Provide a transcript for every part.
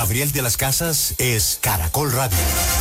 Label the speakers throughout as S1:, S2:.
S1: Gabriel de las Casas es Caracol Radio.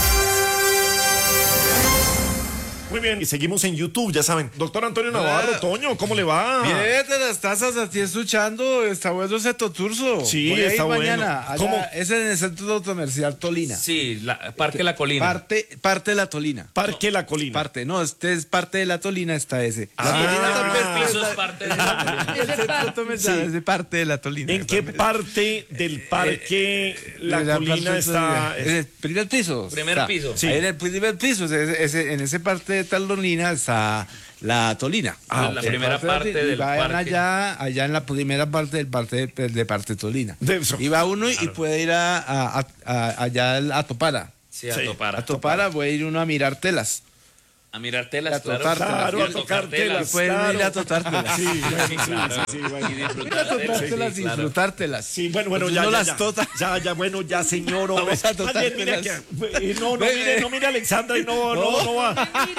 S2: Muy bien, y seguimos en YouTube, ya saben. Doctor Antonio Navarro, Toño, ¿cómo le va?
S3: Bien, de las tazas, así escuchando, está bueno ese toturso.
S2: Sí,
S3: voy a ir
S2: está
S3: mañana.
S2: bueno. ¿Cómo?
S3: Es en el Centro Comercial Tolina.
S4: Sí, Parque La Colina.
S3: Parte de la Tolina.
S2: Parque La Colina.
S3: Parte, no, este es parte de la Tolina, está ese.
S2: Ah,
S3: La Tolina también,
S4: El piso es parte de La Colina.
S3: el Centro Comercial
S2: Sí.
S3: es de parte de la Tolina.
S2: ¿En qué parte del Parque La Colina está?
S3: En el primer piso.
S4: Primer
S3: está.
S4: piso.
S2: Sí.
S3: Ahí en el primer piso, en ese parte de Tolina está la Tolina.
S4: La primera parte del
S3: vayan
S4: parque.
S3: allá en la primera parte del parte Tolina.
S2: De eso.
S3: Y va uno y puede ir allá a Topara.
S4: Sí, a
S2: Sí.
S4: topar.
S3: A Topara puede ir uno a mirar telas.
S4: A mirar telas,
S3: A
S4: claro.
S3: tocar telas.
S2: Claro,
S4: Y
S2: a tocar telas.
S3: Pueden
S2: claro.
S3: ir a tocar telas.
S2: Sí, bueno, sí,
S4: claro.
S2: sí, bueno.
S4: Y
S3: Ir a
S4: disfrutar
S3: tocar
S4: telas,
S3: telas y
S4: sí, claro.
S3: disfrutártelas.
S2: Sí, bueno,
S3: Pues
S2: ya,
S3: uno
S2: ya,
S3: las
S2: ya.
S3: tota.
S2: Ya, bueno, ya, señor. hombre.
S3: Vamos a totar
S2: Más bien, mira
S3: telas.
S2: no mire, Alexandra, y no va.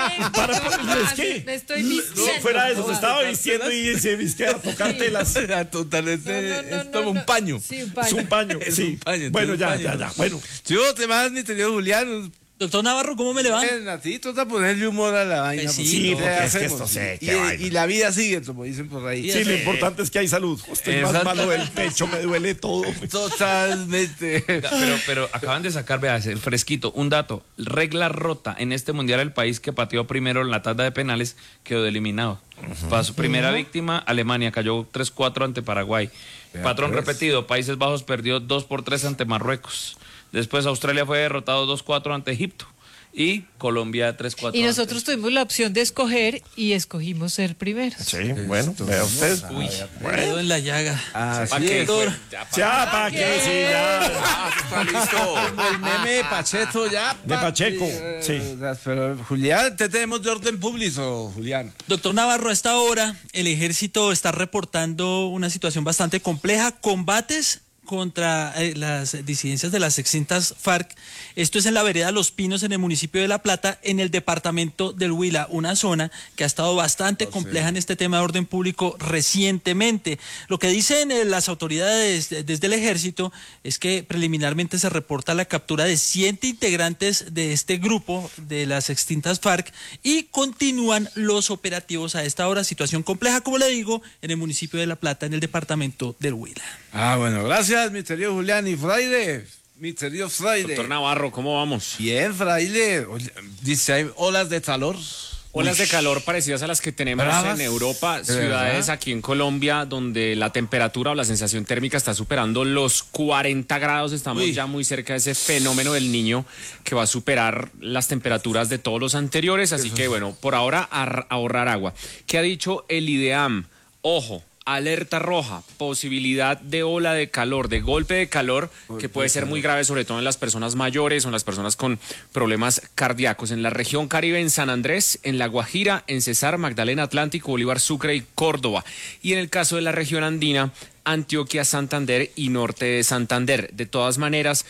S2: Es que
S5: Me estoy vistiendo.
S2: no, fuera de eso, se estaba vistiendo y se viste a tocar telas.
S3: A total,
S5: No,
S3: es como un paño.
S5: Sí, un
S2: Es
S5: paño.
S2: un paño,
S3: Es
S2: sí.
S3: un paño,
S2: Bueno,
S3: entonces,
S2: ya,
S3: un paño.
S2: bueno.
S3: Yo te más, mi querido Julián.
S6: Doctor Navarro, ¿cómo me le va?
S3: Así toca ponerle humor a la vaina.
S6: Sí,
S2: sí,
S3: ¿qué
S2: porque es que
S3: hacemos?
S2: esto sé,
S3: Y-
S2: qué vaina.
S3: y la vida sigue, como dicen por ahí.
S2: Sí, lo importante es que hay salud. Estoy más
S3: Exacto.
S2: malo del pecho, me duele todo.
S3: Totalmente.
S4: Pero acaban de sacar, vea, el fresquito, un dato. Regla rota en este mundial, el país que pateó primero en la tanda de penales quedó eliminado. Para su primera víctima, Alemania cayó 3-4 ante Paraguay. Patrón
S3: pues.
S4: repetido, Países Bajos perdió 2-3 ante Marruecos. Después Australia fue derrotado 2-4 ante Egipto. Y Colombia 3-4.
S5: Y nosotros tuvimos la opción de escoger y escogimos ser primeros.
S2: Sí, bueno, vea usted.
S6: Uy, dedo en la llaga.
S3: Así es.
S6: Doctor,
S2: Ya, ¿para qué? Sí, ya.
S3: Está listo. El meme de Pacheco ya.
S2: De Pacheco, sí.
S3: Pero Julián, te tenemos de orden público, Julián.
S6: doctor Navarro, a esta hora el ejército está reportando una situación bastante compleja, combates contra las disidencias de las extintas FARC. Esto es en la vereda Los Pinos, en el municipio de La Plata, en el departamento del Huila, una zona que ha estado bastante compleja en este tema de orden público recientemente. Lo que dicen las autoridades desde el ejército es que preliminarmente se reporta la captura de 7 integrantes de este grupo de las extintas FARC y continúan los operativos a esta hora. Situación compleja, como le digo, en el municipio de La Plata, en el departamento del Huila.
S3: Bueno, gracias, mi querido Julián. Y Fraile, mi querido Fraile.
S7: Doctor Navarro, ¿cómo vamos?
S3: Bien, Fraile. Oye, dice, hay olas de calor.
S7: Olas de calor parecidas a las que tenemos
S3: Bravas.
S7: en Europa,
S3: ¿De
S7: ciudades
S3: verdad?
S7: aquí en Colombia donde la temperatura o la sensación térmica está superando los 40 grados. Estamos
S3: Uy.
S7: ya muy cerca de ese fenómeno del Niño que va a superar las temperaturas de todos los anteriores. Así que bueno, por ahora ahorrar agua. ¿Qué ha dicho el IDEAM? Ojo. Alerta roja, posibilidad de ola de calor, de golpe de calor, que puede ser muy grave, sobre todo en las personas mayores o en las personas con problemas cardíacos. En la región Caribe, en San Andrés, en La Guajira, en Cesar, Magdalena, Atlántico, Bolívar, Sucre y Córdoba. Y en el caso de la región andina, Antioquia, Santander y norte de Santander. De todas maneras,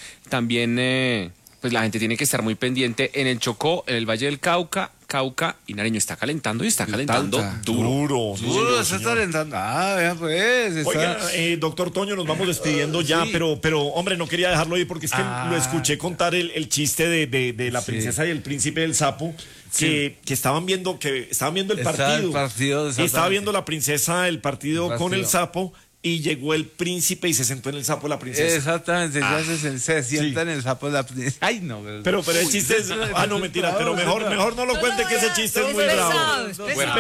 S7: también pues la gente tiene que estar muy pendiente en el Chocó, en el Valle del Cauca y Nariño. Está calentando y está calentando
S3: Tanta.
S2: Duro. sí,
S3: Duro,
S2: señor,
S3: se está
S2: señor.
S3: alentando. Vea pues. Está...
S2: Oiga, doctor Toño, nos vamos despidiendo ya,
S3: sí.
S2: pero hombre, no quería dejarlo ahí porque es que lo escuché contar el chiste de la princesa y el príncipe del sapo, que estaban viendo el
S3: Estaba el
S2: partido.
S3: partido,
S2: Y estaba
S3: exactamente.
S2: viendo la princesa el partido
S3: El
S2: con el
S3: partido.
S2: sapo y llegó el príncipe y se sentó en el sapo la princesa.
S3: Exactamente, ya se sienta en el sapo de la princesa. Ay, no.
S2: Pero el chiste es... Ah, no, mentira, pero mejor no lo cuente que ese chiste es muy bravo.
S5: Pesado.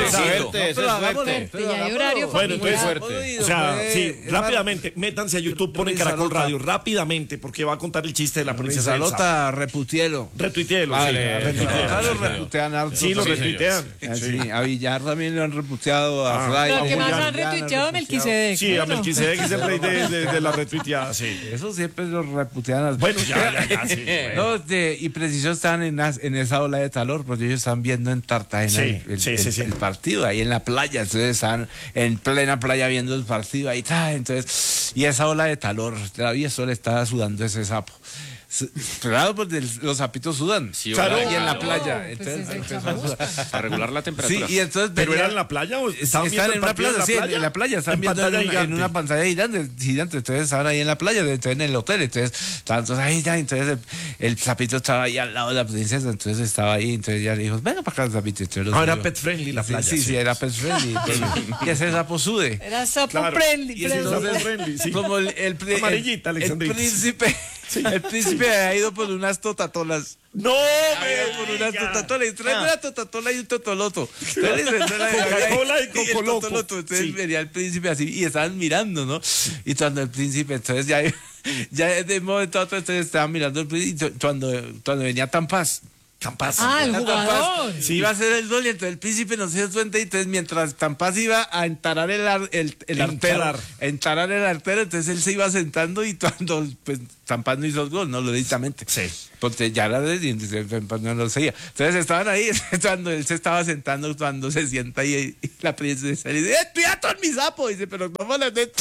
S5: Ya hay horario
S2: Bueno, entonces,
S5: familiar.
S2: o sea, sí, rápidamente, métanse a YouTube, ponen Caracol Radio, rápidamente, porque va a contar el chiste de la princesa del sapo.
S3: Salota, reputielo.
S2: Retuiteelo, sí.
S3: Claro, reputean harto.
S2: Sí, lo retuitean.
S3: Sí, a Villar también lo han reputeado, a Fray.
S5: Lo que más
S2: Julián,
S5: han retuiteado a Melquisedec.
S2: Sí, a
S5: ¿no?
S2: Melquisedec es el rey de la retuiteada, sí.
S3: Eso siempre lo reputean.
S2: Bueno, ya, sí.
S3: No, y preciso están en esa ola de calor, porque ellos están viendo en Cartagena
S2: Sí,
S3: el partido, ahí en la playa, entonces están en plena playa viendo el partido, ahí está, entonces, y esa ola de calor, todavía eso le está sudando ese sapo. Claro, porque los sapitos sudan.
S7: Sí,
S2: Claro.
S7: claro.
S3: Y en la
S5: Claro,
S3: playa.
S5: pues
S3: Entonces,
S5: es el
S3: empezó a
S5: chapo.
S3: sudar.
S7: Para regular la temperatura.
S3: Sí, y entonces
S2: ¿Pero
S3: venía-
S2: era en la playa o estaban
S3: Están
S2: viendo el
S3: en una
S2: partido
S3: plaza, sí, en la playa, están
S2: en
S3: viendo
S2: pantalla
S3: en
S2: gigante.
S3: una pantalla gigante, entonces estaban ahí en la playa, entonces en el hotel, entonces estaban todos ahí, ya, entonces el sapito estaba ahí al lado de la princesa, entonces estaba ahí, entonces ella le dijo, venga para acá, sapito.
S2: Era pet friendly la playa.
S3: Sí, era pet friendly. Y ese sapo sude.
S5: Era sapo
S2: Claro.
S5: friendly.
S2: Y ese sapo friendly, sí.
S3: Como
S2: Amarillita, Alexandrita.
S3: El príncipe ha ido por unas totatolas.
S2: No,
S3: Por unas totatolas. Y trae una totatola y un totoloto.
S2: Coca-Cola y Cocoloco.
S3: Entonces
S2: Sí.
S3: venía el príncipe así y estaban mirando, ¿no? Y cuando el príncipe, entonces ya de un momento a otro, entonces estaban mirando el príncipe. Y cuando venía Tampaz.
S5: Ah, el
S3: Tampaz,
S5: jugador.
S3: sí, iba a hacer el gol y entonces el príncipe no se dio cuenta y entonces mientras Tampaz iba a entarar el artero, entonces él se iba sentando y cuando pues Tampaz no hizo el gol, no lo directamente.
S2: Sí.
S3: Porque ya era de Tampaz no lo seguía. Entonces estaban ahí cuando él se estaba sentando, cuando se sienta y la princesa le dice, ¡cuidado con mi sapo! Y dice, pero ¿cómo le de...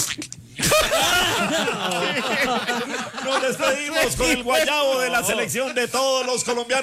S2: Nos despedimos con el guayabo de la selección de todos los colombianos.